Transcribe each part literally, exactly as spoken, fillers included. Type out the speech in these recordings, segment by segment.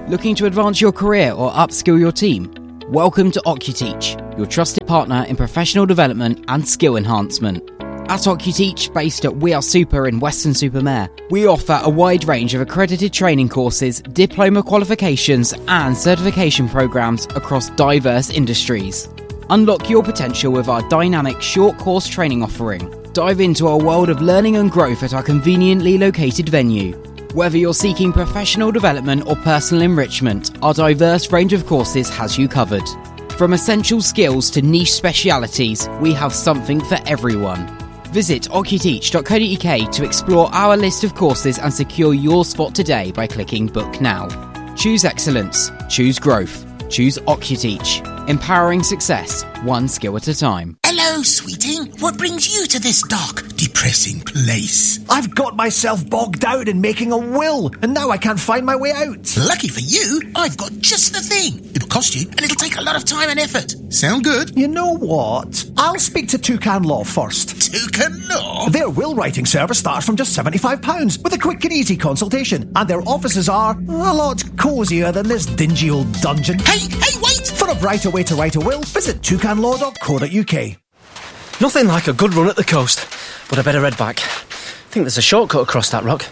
Looking to advance your career or upskill your team? Welcome to OcuTeach, your trusted partner in professional development and skill enhancement. At OcuTeach, based at We Are Super in Weston-super-Mare, we offer a wide range of accredited training courses, diploma qualifications and certification programs across diverse industries. Unlock your potential with our dynamic short course training offering. Dive into our world of learning and growth at our conveniently located venue. Whether you're seeking professional development or personal enrichment, our diverse range of courses has you covered. From essential skills to niche specialities, we have something for everyone. Visit ocuteach dot co dot uk to explore our list of courses and secure your spot today by clicking Book Now. Choose excellence. Choose growth. Choose OcuTeach. Empowering success, one skill at a time. Hello, sweeting. What brings you to this dark, depressing place? I've got myself bogged down in making a will, and now I can't find my way out. Lucky for you, I've got just the thing. It'll cost you, and it'll take a lot of time and effort. Sound good? You know what? I'll speak to Toucan Law first. Toucan Law? Their will writing service starts from just seventy-five pounds with a quick and easy consultation, and their offices are a lot cosier than this dingy old dungeon. Hey, hey, wait! For a brighter way to write a will, visit toucan law dot co dot uk. Nothing like a good run at the coast, but I better head back. I think there's a shortcut across that rock.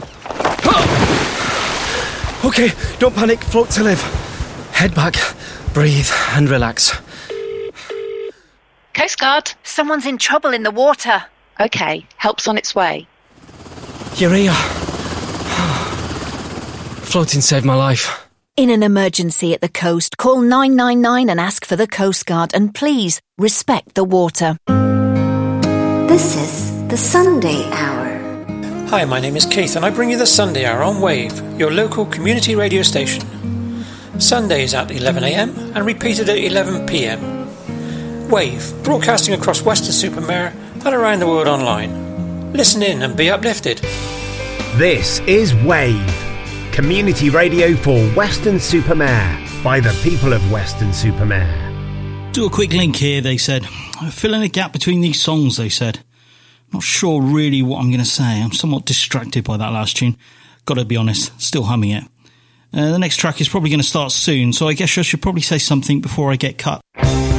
OK, don't panic, float to live. Head back, breathe and relax. Coast Guard. Someone's in trouble in the water. OK, help's on its way. You're here. Floating saved my life. In an emergency at the coast, call nine nine nine and ask for the Coast Guard, and please respect the water. This is the Sunday Hour. Hi, my name is Keith and I bring you the Sunday Hour on Wave, your local community radio station. Sundays at eleven a m and repeated at eleven p m. Wave, broadcasting across Weston-super-Mare and around the world online. Listen in and be uplifted. This is Wave, community radio for Weston-super-Mare by the people of Weston-super-Mare. Do a quick link here, they said. Fill in a gap between these songs, they said. Not sure really what I'm going to say. I'm somewhat distracted by that last tune. Gotta be honest, still humming it. Uh, the next track is probably going to start soon, so I guess I should probably say something before I get cut.